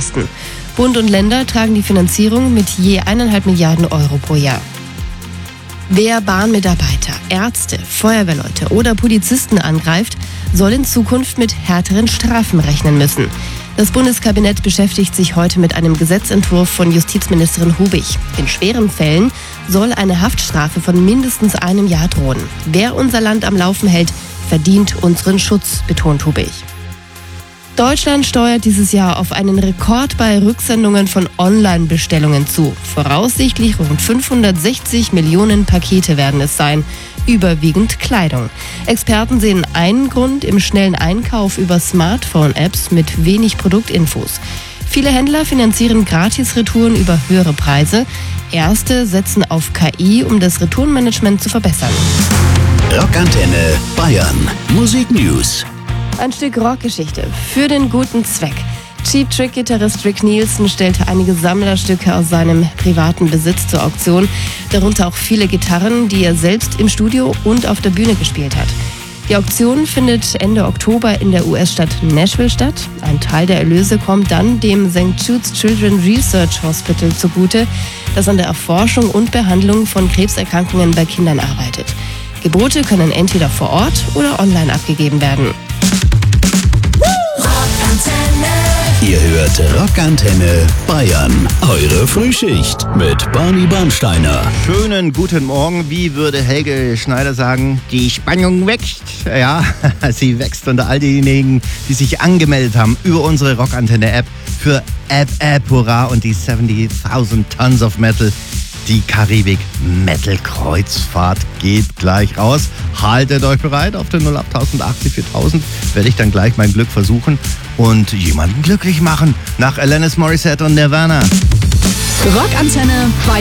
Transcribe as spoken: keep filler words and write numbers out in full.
Kosten. Bund und Länder tragen die Finanzierung mit je eineinhalb Milliarden Euro pro Jahr. Wer Bahnmitarbeiter, Ärzte, Feuerwehrleute oder Polizisten angreift, soll in Zukunft mit härteren Strafen rechnen müssen. Das Bundeskabinett beschäftigt sich heute mit einem Gesetzentwurf von Justizministerin Hubig. In schweren Fällen soll eine Haftstrafe von mindestens einem Jahr drohen. Wer unser Land am Laufen hält, verdient unseren Schutz, betont Hubig. Deutschland steuert dieses Jahr auf einen Rekord bei Rücksendungen von Online-Bestellungen zu. Voraussichtlich rund fünfhundertsechzig Millionen Pakete werden es sein, überwiegend Kleidung. Experten sehen einen Grund im schnellen Einkauf über Smartphone-Apps mit wenig Produktinfos. Viele Händler finanzieren Gratis-Retouren über höhere Preise. Erste setzen auf K I, um das Retourenmanagement zu verbessern. Rockantenne Bayern. Musik News. Ein Stück Rockgeschichte für den guten Zweck. Cheap Trick-Gitarrist Rick Nielsen stellte einige Sammlerstücke aus seinem privaten Besitz zur Auktion, darunter auch viele Gitarren, die er selbst im Studio und auf der Bühne gespielt hat. Die Auktion findet Ende Oktober in der U S-Stadt Nashville statt. Ein Teil der Erlöse kommt dann dem Sankt Jude's Children Research Hospital zugute, das an der Erforschung und Behandlung von Krebserkrankungen bei Kindern arbeitet. Gebote können entweder vor Ort oder online abgegeben werden. Ihr hört Rockantenne Bayern. Eure Frühschicht mit Barney Bernsteiner. Schönen guten Morgen. Wie würde Helge Schneider sagen, die Spannung wächst. Ja, sie wächst unter all diejenigen, die sich angemeldet haben über unsere Rockantenne-App für App App Hurra und die siebzigtausend Tons of Metal. Die Karibik-Metal-Kreuzfahrt geht gleich raus. Haltet euch bereit, auf den null acht achtzig viertausend werde ich dann gleich mein Glück versuchen und jemanden glücklich machen nach Alanis Morissette und Nirvana. Rockantenne Bayern.